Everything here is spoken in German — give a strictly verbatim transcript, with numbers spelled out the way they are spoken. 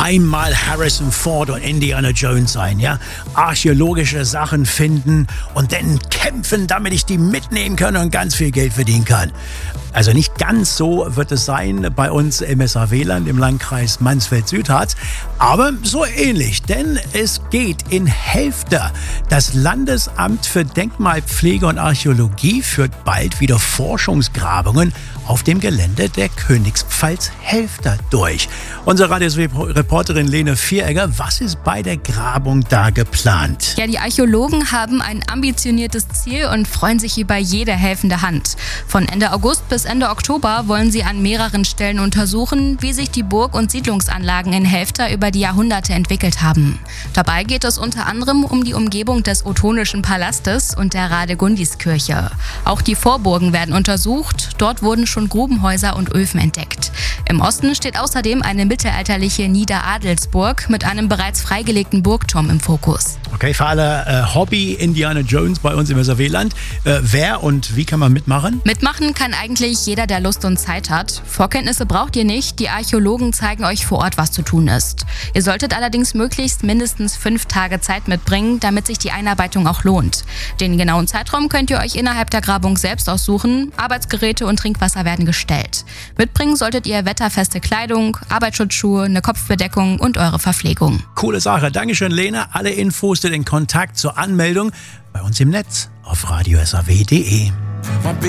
einmal Harrison Ford und Indiana Jones sein, ja? Archäologische Sachen finden und dann kämpfen, damit ich die mitnehmen kann und ganz viel Geld verdienen kann. Also nicht ganz so wird es sein bei uns im S A W-Land im Landkreis Mansfeld-Südharz, aber so ähnlich, denn es geht in Helfter. Das Landesamt für Denkmalpflege und Archäologie führt bald wieder Forschungsgrabungen auf dem Gelände der Königspfalz Helfter durch. Unsere Radios-Reporterin Lene Vieregger, was ist bei der Grabung da geplant? Ja, die Archäologen haben ein ambitioniertes Ziel und freuen sich über jede helfende Hand. Von Ende August bis Ende Oktober wollen sie an mehreren Stellen untersuchen, wie sich die Burg- und Siedlungsanlagen in Helfter über die Jahrhunderte entwickelt haben. Dabei geht es unter anderem um die Umgebung des Ottonischen Palastes und der Radegundiskirche. Auch die Vorburgen werden untersucht. Dort wurden schon Grubenhäuser und Öfen entdeckt. Im Osten steht außerdem eine mittelalterliche Niederadelsburg mit einem bereits freigelegten Burgturm im Fokus. Okay, für alle äh, Hobby-Indiana Jones bei uns im S A W-Land. Äh, wer und wie kann man mitmachen? Mitmachen kann eigentlich jeder, der Lust und Zeit hat. Vorkenntnisse braucht ihr nicht. Die Archäologen zeigen euch vor Ort, was zu tun ist. Ihr solltet allerdings möglichst mindestens fünf Tage Zeit mitbringen, damit sich die Einarbeitung auch lohnt. Den genauen Zeitraum könnt ihr euch innerhalb der Grabung selbst aussuchen. Arbeitsgeräte und Trinkwasser werden gestellt. Mitbringen solltet ihr wetterfeste Kleidung, Arbeitsschutzschuhe, eine Kopfbedeckung und eure Verpflegung. Coole Sache. Dankeschön, Lena. Alle Infos zu den Kontakt zur Anmeldung bei uns im Netz auf radio s a w punkt d e.